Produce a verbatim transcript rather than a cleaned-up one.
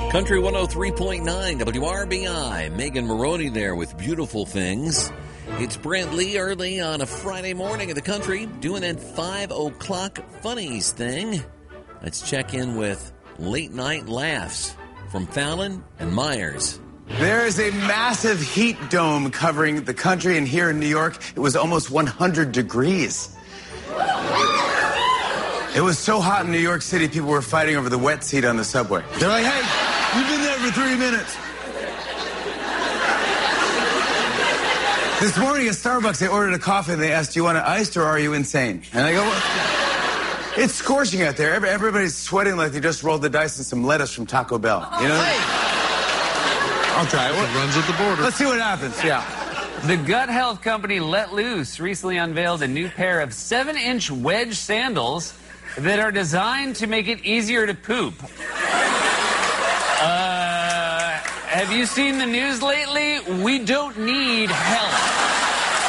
Country one oh three point nine W R B I. Megan Maroney there with Beautiful Things. It's Brent Lee early on a Friday morning in the country, doing that five o'clock funnies thing. Let's check in with late night laughs from Fallon and Myers. There is a massive heat dome covering the country, and here in New York, it was almost one hundred degrees. It was so hot in New York City, people were fighting over the wet seat on the subway. They're like, hey, you've been there for three minutes. This morning at Starbucks, I ordered a coffee, and they asked, do you want it iced or are you insane? And I go, well, it's scorching out there. Everybody's sweating like they just rolled the dice in some lettuce from Taco Bell. You know? Hey. I'll try it. It runs at the border. Let's see what happens. Yeah. The gut health company Let Loose recently unveiled a new pair of seven inch wedge sandals that are designed to make it easier to poop. Uh, have you seen the news lately? We don't need help.